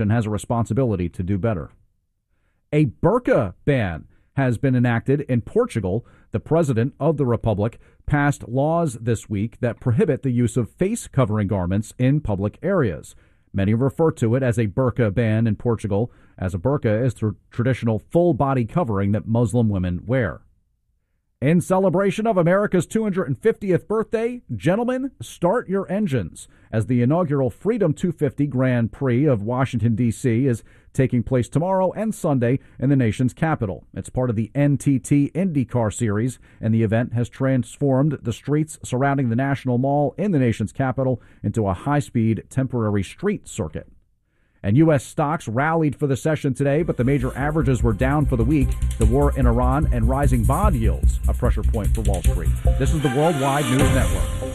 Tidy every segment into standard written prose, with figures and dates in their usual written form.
has a responsibility to do better. A burqa ban has been enacted in Portugal. The president of the republic passed laws this week that prohibit the use of face-covering garments in public areas. Many refer to it as a burqa ban in Portugal, as a burqa is the traditional full-body covering that Muslim women wear. In celebration of America's 250th birthday, gentlemen, start your engines, as the inaugural Freedom 250 Grand Prix of Washington, D.C. is taking place tomorrow and Sunday in the nation's capital. It's part of the NTT IndyCar Series, and the event has transformed the streets surrounding the National Mall in the nation's capital into a high-speed temporary street circuit. And U.S. stocks rallied for the session today, but the major averages were down for the week. The war in Iran and rising bond yields, a pressure point for Wall Street. This is the Worldwide News Network.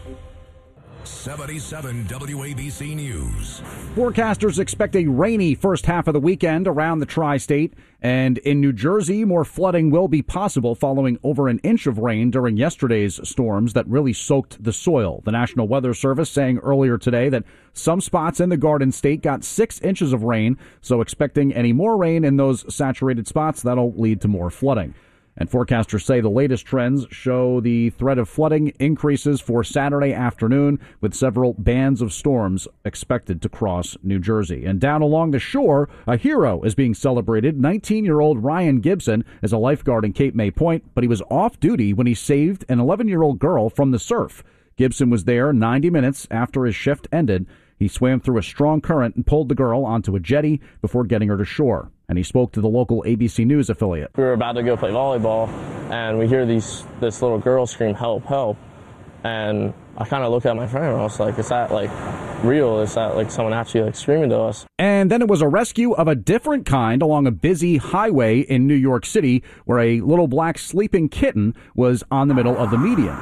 77 WABC News. Forecasters expect a rainy first half of the weekend around the tri-state. And in New Jersey, more flooding will be possible following over an inch of rain during yesterday's storms that really soaked the soil. The National Weather Service saying earlier today that some spots in the Garden State got 6 inches of rain, so expecting any more rain in those saturated spots, that'll lead to more flooding. And forecasters say the latest trends show the threat of flooding increases for Saturday afternoon, with several bands of storms expected to cross New Jersey. And down along the shore, a hero is being celebrated. 19-year-old Ryan Gibson is a lifeguard in Cape May Point, but he was off duty when he saved an 11-year-old girl from the surf. Gibson was there 90 minutes after his shift ended. He swam through a strong current and pulled the girl onto a jetty before getting her to shore. And he spoke to the local ABC News affiliate. We were about to go play volleyball, and we hear this little girl scream, "Help, help." And I kind of looked at my friend, and I was like, is that, like, real? Is that, like, someone actually, like, screaming to us? And then it was a rescue of a different kind along a busy highway in New York City, where a little black sleeping kitten was on the middle of the median.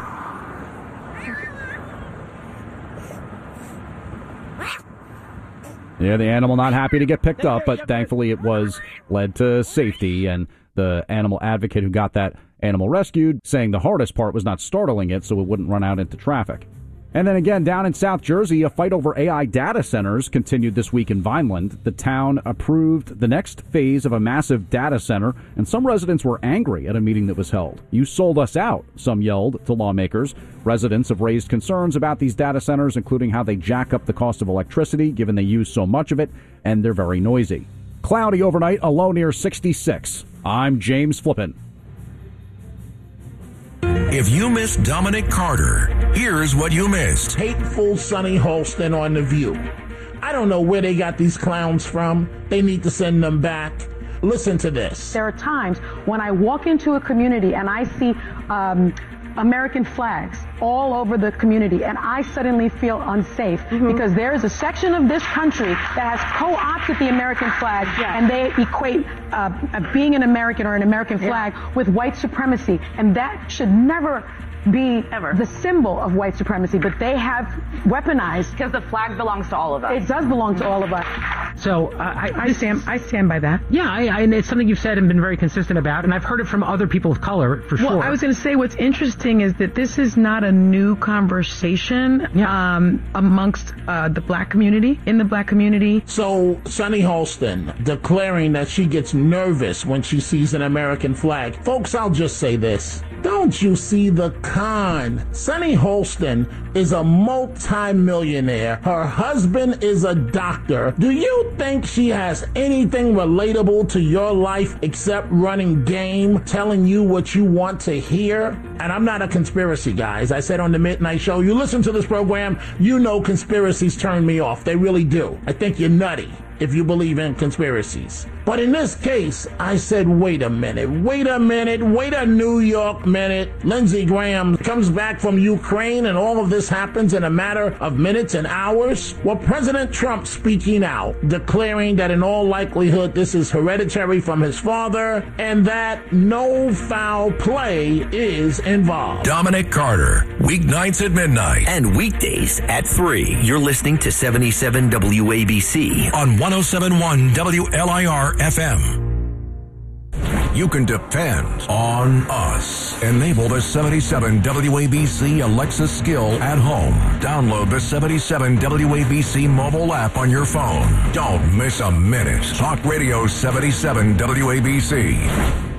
Yeah, the animal not happy to get picked up, but thankfully it was led to safety. And the animal advocate who got that animal rescued saying the hardest part was not startling it so it wouldn't run out into traffic. And then again, down in South Jersey, a fight over AI data centers continued this week in Vineland. The town approved the next phase of a massive data center, and some residents were angry at a meeting that was held. "You sold us out," some yelled to lawmakers. Residents have raised concerns about these data centers, including how they jack up the cost of electricity, given they use so much of it, and they're very noisy. Cloudy overnight, a low near 66. I'm James Flippin. If you missed Dominic Carter, here's what you missed. Hateful Sonny Holston on The View. I don't know where they got these clowns from. They need to send them back. Listen to this. There are times when I walk into a community and I see American flags all over the community, and I suddenly feel unsafe because there is a section of this country that has co-opted the American flag, and they equate being an American or an American flag with white supremacy, and that should never be the symbol of white supremacy, but they have weaponized. Because the flag belongs to all of us. It does belong to all of us. So I stand by that. Yeah, and it's something you've said and been very consistent about, and I've heard it from other people of color for sure. Well, I was going to say what's interesting is that this is not a new conversation amongst the black community, in the black community. So Sonny Holston declaring that she gets nervous when she sees an American flag. Folks, I'll just say this. Don't you see the con? Sonny Holston is a multi-millionaire. Her husband is a doctor. Do you think she has anything relatable to your life except running game, telling you what you want to hear? And I'm not a conspiracy guy. As I said on the Midnight Show, you listen to this program, you know conspiracies turn me off. They really do. I think you're nutty if you believe in conspiracies. But in this case, I said, wait a New York minute. Lindsey Graham comes back from Ukraine and all of this happens in a matter of minutes and hours. Well, President Trump speaking out, declaring that in all likelihood this is hereditary from his father and that no foul play is involved. Dominic Carter, weeknights at midnight. And weekdays at 3. You're listening to 77 WABC on 107.1 WLIR FM. you can depend on us. Enable the 77 WABC Alexa skill at home. Download the 77 WABC mobile app on your phone. Don't miss a minute. Talk Radio 77 WABC.